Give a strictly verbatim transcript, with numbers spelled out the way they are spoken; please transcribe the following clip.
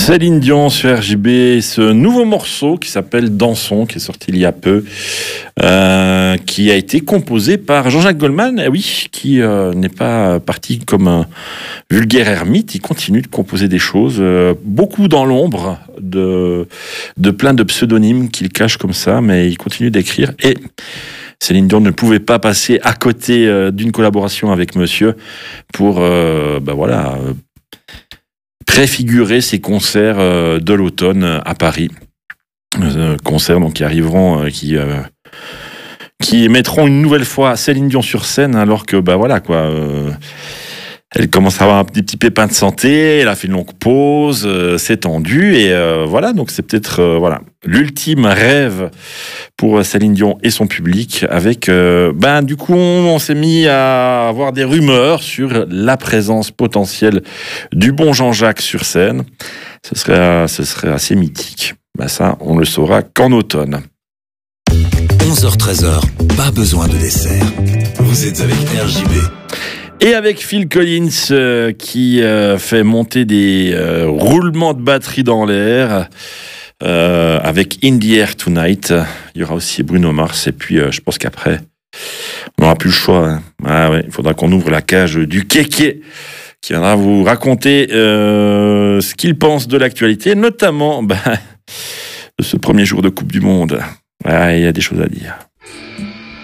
Céline Dion sur R J B, ce nouveau morceau qui s'appelle Dansons, qui est sorti il y a peu, euh, qui a été composé par Jean-Jacques Goldman, eh oui, qui euh, n'est pas parti comme un vulgaire ermite, il continue de composer des choses, euh, beaucoup dans l'ombre, de, de plein de pseudonymes qu'il cache comme ça, mais il continue d'écrire. Et Céline Dion ne pouvait pas passer à côté euh, d'une collaboration avec Monsieur pour, euh, ben voilà, euh, préfigurer ces concerts euh, de l'automne à Paris. Euh, concerts donc, qui arriveront, euh, qui, euh, qui mettront une nouvelle fois Céline Dion sur scène, alors que, bah voilà, quoi. Euh, elle commence à avoir un petit, petit pépin de santé, elle a fait une longue pause, euh, c'est tendu, et euh, voilà, donc c'est peut-être euh, voilà, l'ultime rêve pour Céline Dion et son public, avec, euh, ben du coup, on, on s'est mis à avoir des rumeurs sur la présence potentielle du bon Jean-Jacques sur scène. Ce serait, ce serait assez mythique. Ben ça, on le saura qu'en automne. onze heures treize heures, pas besoin de dessert. Vous êtes avec R J B. Et avec Phil Collins euh, qui euh, fait monter des euh, roulements de batterie dans l'air, euh, avec In the Air Tonight. Il y aura aussi Bruno Mars, et puis euh, je pense qu'après, on n'aura plus le choix. Hein. Ah ouais, il faudra qu'on ouvre la cage du Kéké, qui viendra vous raconter euh, ce qu'il pense de l'actualité, notamment bah, de ce premier jour de Coupe du Monde. Ah, il y a des choses à dire.